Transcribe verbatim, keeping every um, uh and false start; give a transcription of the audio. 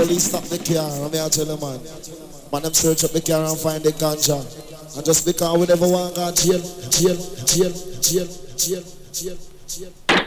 police stop the car, and me I tell you, man. Man, them search up the car and find the ganja. And just because we never want to go jail, jail, jail, jail, jail, jail, jail.